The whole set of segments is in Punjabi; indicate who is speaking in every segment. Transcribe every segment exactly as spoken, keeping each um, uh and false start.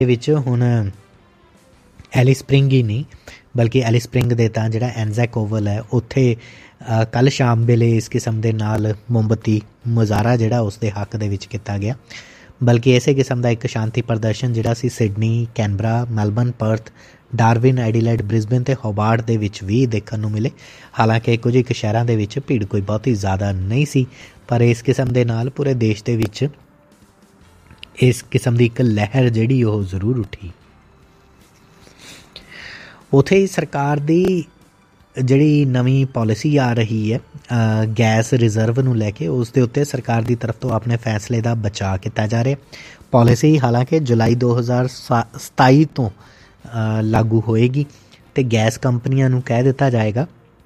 Speaker 1: ਵਿੱਚ ਹੁਣ ਐਲਿਸ ਸਪ੍ਰਿੰਗ ਹੀ ਨਹੀਂ ਬਲਕਿ ਐਲਿਸ ਸਪ੍ਰਿੰਗ ਦੇ ਤਾਂ ਜਿਹੜਾ ਐਨਜ਼ੈਕ ਓਵਲ ਹੈ ਉੱਥੇ ਕੱਲ੍ਹ ਸ਼ਾਮ ਵੇਲੇ ਇਸ ਕਿਸਮ ਦੇ ਨਾਲ ਮੋਮਬੱਤੀ ਮੁਜ਼ਾਹਰਾ ਜਿਹੜਾ ਉਸ ਦੇ ਹੱਕ ਦੇ ਵਿੱਚ ਕੀਤਾ ਗਿਆ। ਬਲਕਿ ਇਸੇ ਕਿਸਮ ਦਾ ਇੱਕ ਸ਼ਾਂਤੀ ਪ੍ਰਦਰਸ਼ਨ ਜਿਹੜਾ ਸੀ Sydney, Canberra, Melbourne, Perth, Darwin, Adelaide, Brisbane ਅਤੇ ਹੋਬਾਰਟ ਦੇ ਵਿੱਚ ਵੀ ਦੇਖਣ ਨੂੰ ਮਿਲੇ। ਹਾਲਾਂਕਿ ਕੁਝ ਇੱਕ ਸ਼ਹਿਰਾਂ ਦੇ ਵਿੱਚ ਭੀੜ ਕੋਈ ਬਹੁਤੀ ਜ਼ਿਆਦਾ ਨਹੀਂ ਸੀ, ਪਰ ਇਸ ਕਿਸਮ ਦੇ ਨਾਲ ਪੂਰੇ ਦੇਸ਼ ਦੇ ਵਿੱਚ ਇਸ ਕਿਸਮ ਦੀ ਇੱਕ ਲਹਿਰ ਜਿਹੜੀ ਉਹ ਜ਼ਰੂਰ ਉੱਠੀ। ਉੱਥੇ ਹੀ ਸਰਕਾਰ ਦੀ ਜਿਹੜੀ ਨਵੀਂ ਪਾਲਿਸੀ ਆ ਰਹੀ ਹੈ ਗੈਸ ਰਿਜ਼ਰਵ ਨੂੰ ਲੈ ਕੇ, ਉਸ ਦੇ ਉੱਤੇ ਸਰਕਾਰ ਦੀ ਤਰਫ ਤੋਂ ਆਪਣੇ ਫੈਸਲੇ ਦਾ ਬਚਾਅ ਕੀਤਾ ਜਾ ਰਿਹਾ। ਪਾਲਿਸੀ ਹਾਲਾਂਕਿ ਜੁਲਾਈ ਦੋ ਹਜ਼ਾਰ ਸਤਾਈ ਤੋਂ ਲਾਗੂ ਹੋਏਗੀ ਅਤੇ ਗੈਸ ਕੰਪਨੀਆਂ ਨੂੰ ਕਹਿ ਦਿੱਤਾ ਜਾਏਗਾ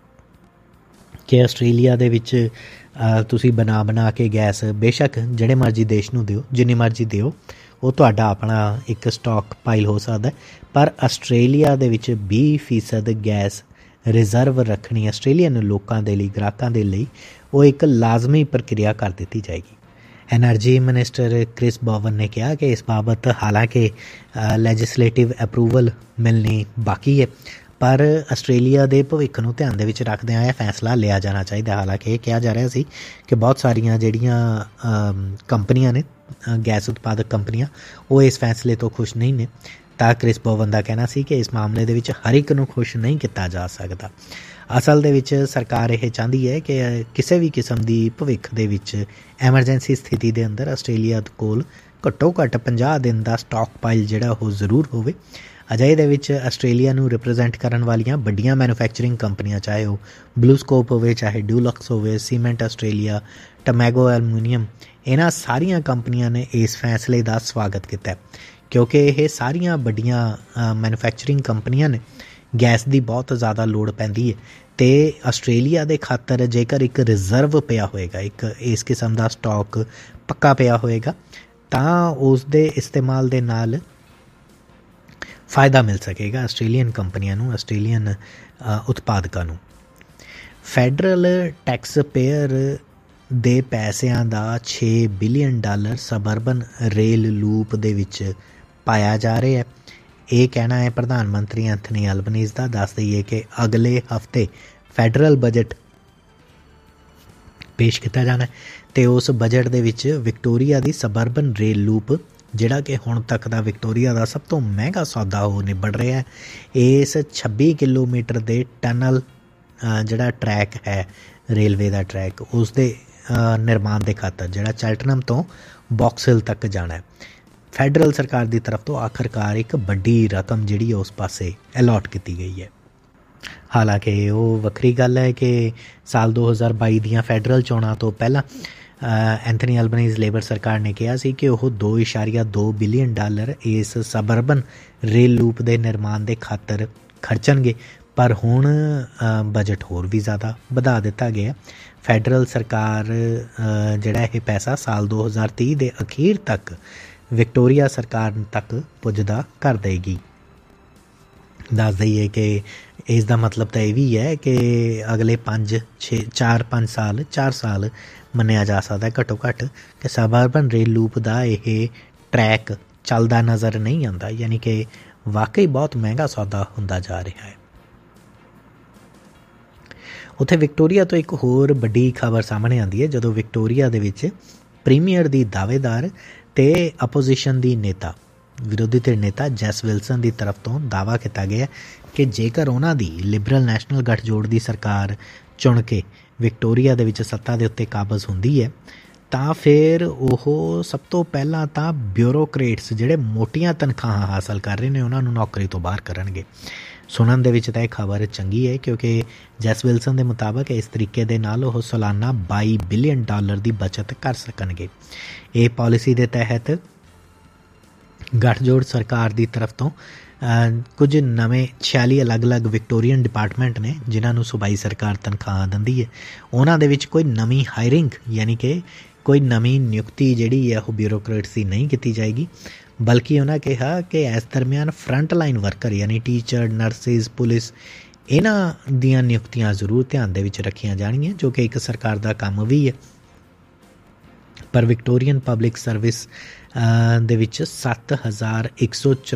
Speaker 1: ਕਿ ਆਸਟ੍ਰੇਲੀਆ ਦੇ ਵਿੱਚ ਤੁਸੀਂ ਬਣਾ ਬਣਾ ਕੇ ਗੈਸ ਬੇਸ਼ੱਕ ਜਿਹੜੇ ਮਰਜ਼ੀ ਦੇਸ਼ ਨੂੰ ਦਿਓ, ਜਿੰਨੀ ਮਰਜ਼ੀ ਦਿਓ, ਉਹ ਤੁਹਾਡਾ ਆਪਣਾ ਇੱਕ ਸਟਾਕ ਪਾਈਲ ਹੋ ਸਕਦਾ, ਪਰ ਆਸਟ੍ਰੇਲੀਆ ਦੇ ਵਿੱਚ ਵੀਹ ਫੀਸਦ ਗੈਸ ਰਿਜ਼ਰਵ ਰੱਖਣੀ ਆਸਟ੍ਰੇਲੀਅਨ ਲੋਕਾਂ ਦੇ ਲਈ, ਗ੍ਰਾਹਕਾਂ ਦੇ ਲਈ ਉਹ ਇੱਕ ਲਾਜ਼ਮੀ ਪ੍ਰਕਿਰਿਆ ਕਰ ਦਿੱਤੀ ਜਾਏਗੀ। ਐਨਰਜੀ ਮਿਨਿਸਟਰ ਕ੍ਰਿਸ ਬੋਵਨ ਨੇ ਕਿਹਾ ਕਿ ਇਸ ਬਾਬਤ ਹਾਲਾਂਕਿ ਲੈਜਿਸਲੇਟਿਵ ਅਪਰੂਵਲ ਮਿਲਣੀ ਬਾਕੀ ਹੈ, ਪਰ ਆਸਟ੍ਰੇਲੀਆ ਦੇ ਭਵਿੱਖ ਨੂੰ ਧਿਆਨ ਦੇ ਵਿੱਚ ਰੱਖਦਿਆਂ ਇਹ ਫੈਸਲਾ ਲਿਆ ਜਾਣਾ ਚਾਹੀਦਾ। ਹਾਲਾਂਕਿ ਇਹ ਕਿਹਾ ਜਾ ਰਿਹਾ ਸੀ ਕਿ ਬਹੁਤ ਸਾਰੀਆਂ ਜਿਹੜੀਆਂ ਕੰਪਨੀਆਂ ਨੇ, ਗੈਸ ਉਤਪਾਦਕ ਕੰਪਨੀਆਂ, ਉਹ ਇਸ ਫੈਸਲੇ ਤੋਂ ਖੁਸ਼ ਨਹੀਂ ਨੇ। ਤਾਂ ਕ੍ਰਿਸ ਬੋਵਨ ਦਾ ਕਹਿਣਾ ਸੀ ਕਿ ਇਸ ਮਾਮਲੇ ਦੇ ਵਿੱਚ ਹਰ ਇੱਕ ਨੂੰ ਖੁਸ਼ ਨਹੀਂ ਕੀਤਾ ਜਾ ਸਕਦਾ। ਅਸਲ ਦੇ ਵਿੱਚ ਸਰਕਾਰ ਇਹ ਚਾਹੁੰਦੀ ਹੈ ਕਿ ਕਿਸੇ ਵੀ ਕਿਸਮ ਦੀ ਭਵਿੱਖ ਦੇ ਵਿੱਚ ਐਮਰਜੈਂਸੀ ਸਥਿਤੀ ਦੇ ਅੰਦਰ ਆਸਟ੍ਰੇਲੀਆ ਕੋਲ ਘੱਟੋ ਘੱਟ ਪੰਜਾਹ ਦਿਨ ਦਾ ਸਟਾਕ ਪਾਈਲ ਜਿਹੜਾ ਉਹ ਜ਼ਰੂਰ ਹੋਵੇ। ਅਜਿਹੇ ਦੇ ਵਿੱਚ ਆਸਟ੍ਰੇਲੀਆ ਨੂੰ ਰਿਪਰੈਜ਼ੈਂਟ ਕਰਨ ਵਾਲੀਆਂ ਵੱਡੀਆਂ ਮੈਨੂਫੈਕਚਰਿੰਗ ਕੰਪਨੀਆਂ, ਚਾਹੇ ਉਹ ਬਲੂਸਕੋਪ ਹੋਵੇ, ਚਾਹੇ ਡਿਊਲਕਸ ਹੋਵੇ, ਸੀਮੈਂਟ ਆਸਟ੍ਰੇਲੀਆ, ਟਮੈਗੋ ਐਲੂਮੀਨੀਅਮ, ਇਹਨਾਂ ਸਾਰੀਆਂ ਕੰਪਨੀਆਂ ਨੇ ਇਸ ਫੈਸਲੇ ਦਾ ਸਵਾਗਤ ਕੀਤਾ ਕਿਉਂਕਿ ਇਹ ਸਾਰੀਆਂ ਵੱਡੀਆਂ ਮੈਨੂਫੈਕਚਰਿੰਗ ਕੰਪਨੀਆਂ ਨੇ ਗੈਸ ਦੀ ਬਹੁਤ ਜ਼ਿਆਦਾ ਲੋੜ ਪੈਂਦੀ ਹੈ ਅਤੇ ਆਸਟ੍ਰੇਲੀਆ ਦੇ ਖਾਤਰ ਜੇਕਰ ਇੱਕ ਰਿਜ਼ਰਵ ਪਿਆ ਹੋਏਗਾ, ਇੱਕ ਇਸ ਕਿਸਮ ਦਾ ਸਟਾਕ ਪੱਕਾ ਪਿਆ ਹੋਏਗਾ, ਤਾਂ ਉਸ ਦੇ ਇਸਤੇਮਾਲ ਦੇ ਨਾਲ ਫਾਇਦਾ ਮਿਲ ਸਕੇਗਾ ਆਸਟ੍ਰੇਲੀਅਨ ਕੰਪਨੀਆਂ ਨੂੰ, ਆਸਟ੍ਰੇਲੀਅਨ ਉਤਪਾਦਕਾਂ ਨੂੰ। ਫੈਡਰਲ ਟੈਕਸ ਪੇਅਰ ਦੇ ਪੈਸਿਆਂ ਦਾ ਛੇ billion dollar suburban rail loop ਦੇ ਵਿੱਚ ਪਾਇਆ ਜਾ ਰਿਹਾ ਹੈ। ਇਹ ਕਹਿਣਾ ਹੈ ਪ੍ਰਧਾਨ ਮੰਤਰੀ ਐਂਥਨੀ ਐਲਬਨੀਜ਼ ਦਾ। ਦੱਸ ਦਈਏ ਕਿ ਅਗਲੇ ਹਫ਼ਤੇ ਫੈਡਰਲ ਬਜਟ ਪੇਸ਼ ਕੀਤਾ ਜਾਣਾ ਅਤੇ ਉਸ ਬਜਟ ਦੇ ਵਿੱਚ ਵਿਕਟੋਰੀਆ ਦੀ ਸਬਰਬਨ ਰੇਲ ਲੂਪ, ਜਿਹੜਾ ਕਿ ਹੁਣ ਤੱਕ ਦਾ ਵਿਕਟੋਰੀਆ ਦਾ ਸਭ ਤੋਂ ਮਹਿੰਗਾ ਸੌਦਾ ਉਹ ਨਿਬੜ ਰਿਹਾ ਹੈ, ਇਸ ਛੱਬੀ ਕਿਲੋਮੀਟਰ ਦੇ ਟਨਲ ਜਿਹੜਾ ਟਰੈਕ ਹੈ ਰੇਲਵੇ ਦਾ ਟਰੈਕ, ਉਸ ਦੇ ਨਿਰਮਾਣ ਦੇ ਖਾਤਰ ਜਿਹੜਾ ਚੈਲਟਨਮ ਤੋਂ ਬੌਕਸਹਿਲ ਤੱਕ ਜਾਣਾ ਹੈ। ਫੈਡਰਲ ਸਰਕਾਰ ਦੀ ਤਰਫ ਤੋਂ ਆਖਰਕਾਰ ਇੱਕ ਵੱਡੀ ਰਕਮ ਜਿਹੜੀ ਉਸ ਪਾਸੇ ਅਲਾਟ ਕੀਤੀ ਗਈ ਹੈ। ਹਾਲਾਂਕਿ ਉਹ ਵੱਖਰੀ ਗੱਲ ਹੈ ਕਿ ਸਾਲ ਦੋ ਹਜ਼ਾਰ ਬਾਈ ਦੀਆਂ ਫੈਡਰਲ ਚੋਣਾਂ ਤੋਂ ਪਹਿਲਾਂ ਐਂਥਨੀ ਐਲਬਨੀਜ਼ ਲੇਬਰ ਸਰਕਾਰ ਨੇ ਕਿਹਾ ਸੀ ਕਿ ਉਹ ਦੋ ਇਸ਼ਾਰੀਆ ਦੋ ਬਿਲੀਅਨ ਡਾਲਰ ਇਸ ਸਬਰਬਨ ਰੇਲ ਲੂਪ ਦੇ ਨਿਰਮਾਣ ਦੇ ਖਾਤਰ ਖਰਚਣਗੇ, ਪਰ ਹੁਣ ਬਜਟ ਹੋਰ ਵੀ ਜ਼ਿਆਦਾ ਵਧਾ ਦਿੱਤਾ ਗਿਆ। ਫੈਡਰਲ ਸਰਕਾਰ ਜਿਹੜਾ ਇਹ ਪੈਸਾ ਸਾਲ ਦੋ ਹਜ਼ਾਰ ਤੀਹ ਦੇ ਅਖੀਰ ਤੱਕ ਵਿਕਟੋਰੀਆ ਸਰਕਾਰ ਤੱਕ ਪੁੱਜਦਾ ਕਰ ਦੇਗੀ। ਦੱਸ ਦਈਏ ਕਿ ਇਸ ਦਾ ਮਤਲਬ ਤਾਂ ਇਹ ਵੀ ਹੈ ਕਿ ਅਗਲੇ ਪੰਜ ਛੇ ਚਾਰ ਪੰਜ ਸਾਲ ਚਾਰ ਸਾਲ ਮੰਨਿਆ ਜਾ ਸਕਦਾ ਘੱਟੋ ਘੱਟ ਕਿ ਸਬਰਬਨ ਰੇਲ ਲੂਪ ਦਾ ਇਹ ਟਰੈਕ ਚੱਲਦਾ ਨਜ਼ਰ ਨਹੀਂ ਆਉਂਦਾ, ਯਾਨੀ ਕਿ ਵਾਕਈ ਬਹੁਤ ਮਹਿੰਗਾ ਸੌਦਾ ਹੁੰਦਾ ਜਾ ਰਿਹਾ ਹੈ। ਉੱਥੇ ਵਿਕਟੋਰੀਆ ਤੋਂ ਇੱਕ ਹੋਰ ਵੱਡੀ ਖਬਰ ਸਾਹਮਣੇ ਆਉਂਦੀ ਹੈ, ਜਦੋਂ ਵਿਕਟੋਰੀਆ ਦੇ ਵਿੱਚ ਪ੍ਰੀਮੀਅਰ ਦੀ ਦਾਅਵੇਦਾਰ ਅਤੇ ਅਪੋਜੀਸ਼ਨ ਦੀ ਨੇਤਾ, ਵਿਰੋਧੀ ਧਿਰ ਨੇਤਾ ਜੈਸ ਵਿਲਸਨ ਦੀ ਤਰਫ ਤੋਂ ਦਾਅਵਾ ਕੀਤਾ ਗਿਆ ਕਿ ਜੇਕਰ ਉਹਨਾਂ ਦੀ ਲਿਬਰਲ ਨੈਸ਼ਨਲ ਗੱਠਜੋੜ ਦੀ ਸਰਕਾਰ ਚੁਣ ਕੇ ਵਿਕਟੋਰੀਆ ਦੇ ਵਿੱਚ ਸੱਤਾ ਦੇ ਉੱਤੇ ਕਾਬਜ਼ ਹੁੰਦੀ ਹੈ, ਤਾਂ ਫਿਰ ਉਹ ਸਭ ਤੋਂ ਪਹਿਲਾਂ ਤਾਂ ਬਿਊਰੋਕਰੇਟਸ ਜਿਹੜੇ ਮੋਟੀਆਂ ਤਨਖਾਹਾਂ ਹਾਸਲ ਕਰ ਰਹੇ ਨੇ ਉਹਨਾਂ ਨੂੰ ਨੌਕਰੀ ਤੋਂ ਬਾਹਰ ਕਰਨਗੇ। ਸੁਣਨ ਦੇ ਵਿੱਚ ਤਾਂ ਇਹ ਖਬਰ ਚੰਗੀ ਹੈ ਕਿਉਂਕਿ ਜੈਸ ਵਿਲਸਨ ਦੇ ਮੁਤਾਬਕ ਇਸ ਤਰੀਕੇ ਦੇ ਨਾਲ ਉਹ ਸਾਲਾਨਾ ਬਾਈ ਬਿਲੀਅਨ ਡਾਲਰ ਦੀ ਬਚਤ ਕਰ ਸਕਣਗੇ। ਇਹ ਪਾਲਿਸੀ ਦੇ ਤਹਿਤ ਗੱਠਜੋੜ ਸਰਕਾਰ ਦੀ ਤਰਫ ਤੋਂ ਕੁਝ ਨਵੇਂ ਛਿਆਲੀ ਅਲੱਗ-ਅਲੱਗ ਵਿਕਟੋਰੀਅਨ ਡਿਪਾਰਟਮੈਂਟ ਨੇ ਜਿਨ੍ਹਾਂ ਨੂੰ ਸੂਬਾਈ ਸਰਕਾਰ ਤਨਖਾਹ ਦਿੰਦੀ ਹੈ। ਉਹਨਾਂ ਦੇ ਵਿੱਚ ਕੋਈ ਨਵੀਂ ਹਾਇਰਿੰਗ ਯਾਨੀ ਕਿ ਕੋਈ ਨਵੀਂ ਨਿਯੁਕਤੀ ਜਿਹੜੀ ਹੈ ਉਹ ਬਿਊਰੋਕਰੇਟਸ ਦੀ ਨਹੀਂ ਕੀਤੀ ਜਾਏਗੀ, ਬਲਕਿ ਉਹਨਾਂ ਕਿਹਾ ਕਿ ਇਸ ਦਰਮਿਆਨ ਫਰੰਟ ਲਾਈਨ ਵਰਕਰ ਯਾਨੀ ਟੀਚਰ, ਨਰਸਿਸ, ਪੁਲਿਸ, ਇਹਨਾਂ ਦੀਆਂ ਨਿਯੁਕਤੀਆਂ ਜ਼ਰੂਰ ਧਿਆਨ ਦੇ ਵਿੱਚ ਰੱਖੀਆਂ ਜਾਣਗੀਆਂ, ਜੋ ਕਿ ਇੱਕ ਸਰਕਾਰ ਦਾ ਕੰਮ ਵੀ ਹੈ। ਪਰ ਵਿਕਟੋਰੀਅਨ ਪਬਲਿਕ ਸਰਵਿਸ ਦੇ ਵਿੱਚ ਸੱਤ ਹਜ਼ਾਰ ਇੱਕ ਸੌ